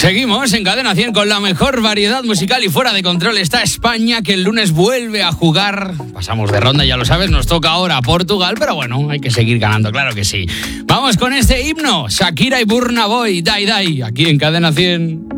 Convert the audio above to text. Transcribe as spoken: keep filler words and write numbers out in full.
Seguimos en Cadena cien con la mejor variedad musical y fuera de control está España, que el lunes vuelve a jugar. Pasamos de ronda, ya lo sabes, nos toca ahora Portugal, pero bueno, hay que seguir ganando, claro que sí. Vamos con este himno, Shakira y Burna Boy, Dai Dai, aquí en Cadena cien.